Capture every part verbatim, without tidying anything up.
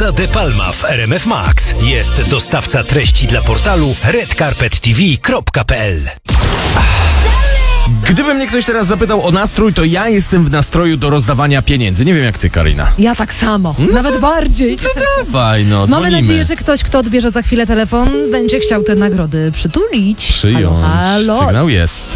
Casa de Palma w R M F Max. Jest dostawca treści dla portalu red carpet t v kropka p l. Gdyby mnie ktoś teraz zapytał o nastrój, to ja jestem w nastroju do rozdawania pieniędzy. Nie wiem jak ty, Karina. Ja tak samo, no nawet to, bardziej. To dawaj, no, dzwonimy. Mamy nadzieję, że ktoś, kto odbierze za chwilę telefon, będzie chciał te nagrody przytulić. Przyjąć. Halo, halo. Sygnał jest.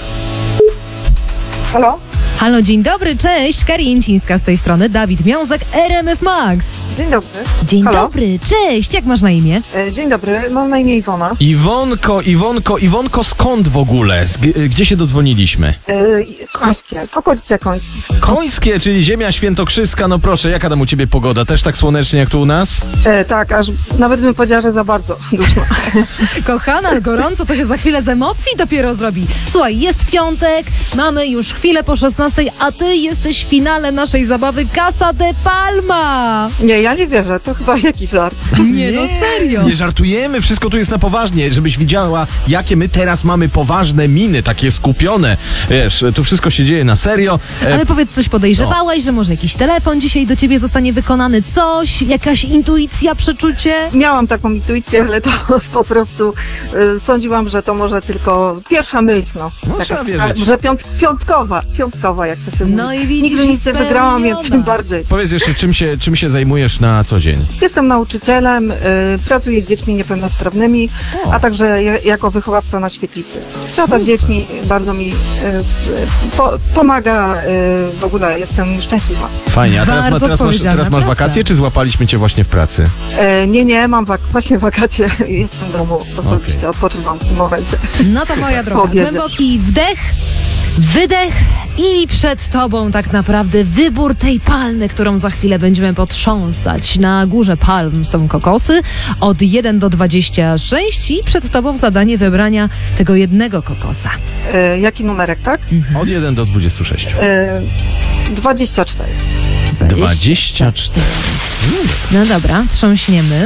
Halo? Halo, dzień dobry, cześć, Karincińska z tej strony, Dawid Miązek, R M F Max. Dzień dobry. Dzień Halo? dobry, cześć, jak masz na imię? E, dzień dobry, mam na imię Iwona. Iwonko, Iwonko, Iwonko, skąd w ogóle? Z, g- gdzie się dodzwoniliśmy? E, Końskie, okolice Końskich. Końskie, czyli ziemia świętokrzyska. No proszę, jaka tam u ciebie pogoda? Też tak słonecznie jak tu u nas? E, tak, aż nawet bym powiedziała, że za bardzo duszno. Kochana, gorąco, to się za chwilę z emocji dopiero zrobi. Słuchaj, jest piątek, mamy już chwilę po szesnastej, a ty jesteś w finale naszej zabawy Casa de Palma. Nie, ja nie wierzę, to chyba jakiś żart. Nie, no serio. Nie żartujemy, wszystko tu jest na poważnie, żebyś widziała, jakie my teraz mamy poważne miny, takie skupione. Wiesz, tu wszystko się dzieje na serio. E, Ale powiedz, coś podejrzewałaś, że może jakiś telefon dzisiaj do ciebie zostanie wykonany, coś, jakaś intuicja, przeczucie? Miałam taką intuicję, ale to po prostu e, sądziłam, że to może tylko pierwsza myśl, no. No, Taka trzeba spra- wierzyć. że piąt, piątkowa, piątkowa, jak to się mówi. No i widzisz, Nigdy nic nie wygrałam, więc spełniona. tym bardziej. Powiedz jeszcze, czym się, czym się zajmujesz na co dzień? Jestem nauczycielem, y, pracuję z dziećmi niepełnosprawnymi, O. a także ja, jako wychowawca na świetlicy. Praca z dziećmi bardzo mi y, s, po, pomaga, y, w ogóle jestem szczęśliwa. Fajnie, a teraz, ma, Bardzo teraz, masz, odpowiedzialna teraz masz praca. wakacje, czy złapaliśmy cię właśnie w pracy? Y, nie, nie, mam wak- właśnie wakacje, jestem w domu osobiście, Okej. odpoczywam w tym momencie. No to moja droga, Obiedzie. głęboki wdech, wydech i przed tobą tak naprawdę wybór tej palmy, którą za chwilę będziemy potrząsać. Na górze palm są kokosy od jeden do dwudziestu sześciu i przed tobą zadanie wybrania tego jednego kokosa. Y, jaki numerek, tak? Od jeden do dwudziestu sześciu. Y, dwadzieścia cztery. dwadzieścia cztery. No dobra, trząśniemy.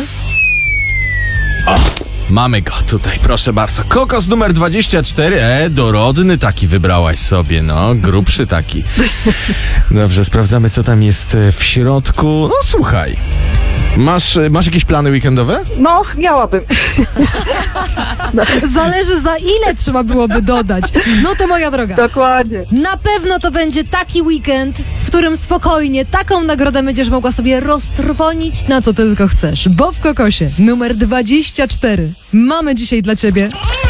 Mamy go tutaj, proszę bardzo. Kokos numer dwadzieścia cztery. E, dorodny taki wybrałaś sobie, no, grubszy taki. Dobrze, sprawdzamy, co tam jest e, w środku. No słuchaj, masz, e, masz jakieś plany weekendowe? No, miałabym. Zależy za ile trzeba byłoby dodać. No to moja droga. Dokładnie. Na pewno to będzie taki weekend, w którym spokojnie taką nagrodę będziesz mogła sobie roztrwonić na co tylko chcesz. Bo w kokosie numer dwadzieścia cztery mamy dzisiaj dla ciebie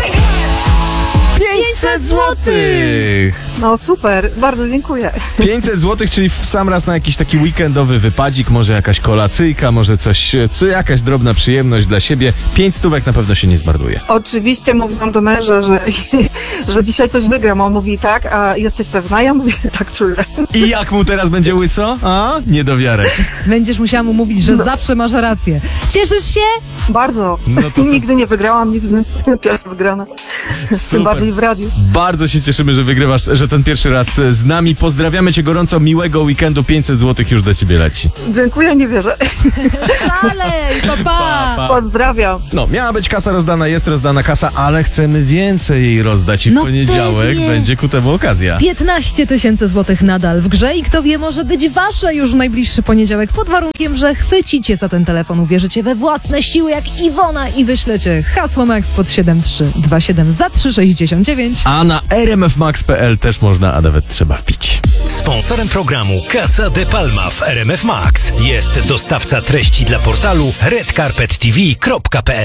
pięćset złotych! No super, bardzo dziękuję. pięćset złotych, czyli w sam raz na jakiś taki weekendowy wypadzik, może jakaś kolacyjka, może coś, co jakaś drobna przyjemność dla siebie. Pięć stówek na pewno się nie zmarnuje. Oczywiście mówiłam do męża, że, że dzisiaj coś wygram. On mówi tak, a jesteś pewna? Ja mówię tak czuję. I jak mu teraz będzie łyso? A? Niedowiarek. Będziesz musiała mu mówić, że zawsze masz rację. Cieszysz się? Bardzo. No to su- Nigdy nie wygrałam, nic bym pierwsza wygrana. Tym Super. bardziej w radiu. Bardzo się cieszymy, że wygrywasz, że ten pierwszy raz z nami. Pozdrawiamy cię gorąco, miłego weekendu. pięćset złotych już do ciebie leci. Dziękuję, nie wierzę. Szalej, pa, pa. Pa. Pozdrawiam. No, miała być kasa rozdana, jest rozdana kasa, ale chcemy więcej jej rozdać i w No poniedziałek pewnie. będzie ku temu okazja. piętnaście tysięcy złotych nadal w grze i kto wie, może być wasze już w najbliższy poniedziałek pod warunkiem, że chwycicie za ten telefon, uwierzycie we własne siły jak Iwona i wyślecie hasło Max pod siedem trzy dwa siedem za trzy sześćdziesiąt dziewięć. A na r m f max kropka p l też można, a nawet trzeba wbić. Sponsorem programu Casa de Palma w R M F Max jest dostawca treści dla portalu red carpet t v kropka p l.